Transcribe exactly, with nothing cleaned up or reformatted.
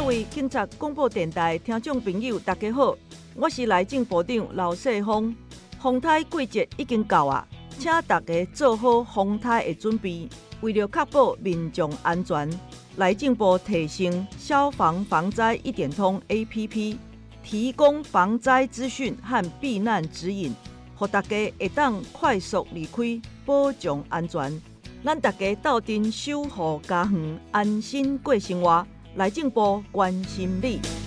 各位警察广播电台听众朋友，大家好，我是内政部长刘世峰。风台季节已经到啊，请大家做好风台的准备。为了确保民众安全，内政部提升消防防灾一点通 A P P， 提供防灾资讯和避难指引，让大家会当快速离开，保障安全。咱大家斗阵守护家园，安心过生活。内政部关心你。